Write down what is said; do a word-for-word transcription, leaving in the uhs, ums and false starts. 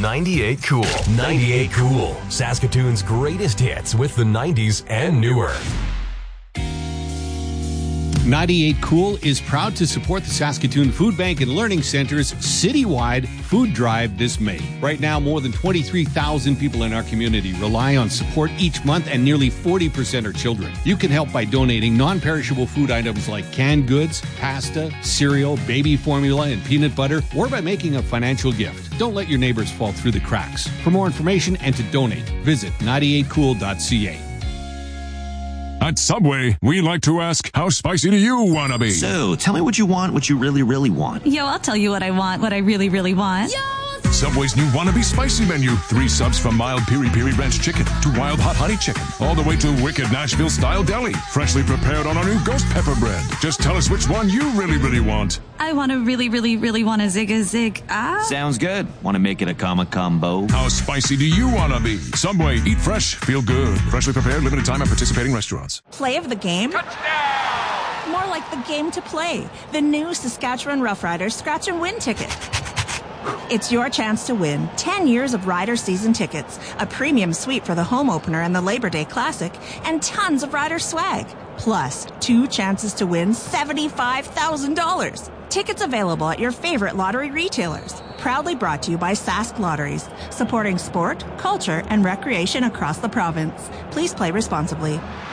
ninety-eight Cool. ninety-eight Cool. Saskatoon's greatest hits with the nineties and newer. ninety-eight Cool is proud to support the Saskatoon Food Bank and Learning Center's citywide food drive this May. Right now, more than twenty-three thousand people in our community rely on support each month, and nearly forty percent are children. You can help by donating non-perishable food items like canned goods, pasta, cereal, baby formula, and peanut butter, or by making a financial gift. Don't let your neighbors fall through the cracks. For more information and to donate, visit ninety-eight cool dot c a. At Subway, we like to ask, how spicy do you want to be? So, tell me what you want, what you really, really want. Yo, I'll tell you what I want, what I really, really want. Yo! Subway's new Wannabe Spicy menu. Three subs from mild Piri Piri Ranch chicken to wild hot honey chicken, all the way to wicked Nashville-style deli. Freshly prepared on our new ghost pepper bread. Just tell us which one you really, really want. I want to really, really, really want a zig a zig. Ah. Sounds good. Want to make it a comma combo? How spicy do you want to be? Subway, eat fresh, feel good. Freshly prepared, limited time at participating restaurants. Play of the game? Touchdown! More like the game to play. The new Saskatchewan Roughriders Scratch and Win ticket. It's your chance to win ten years of Rider season tickets, a premium suite for the home opener and the Labor Day Classic, and tons of Rider swag. Plus, two chances to win seventy-five thousand dollars. Tickets available at your favorite lottery retailers. Proudly brought to you by Sask Lotteries, supporting sport, culture, and recreation across the province. Please play responsibly.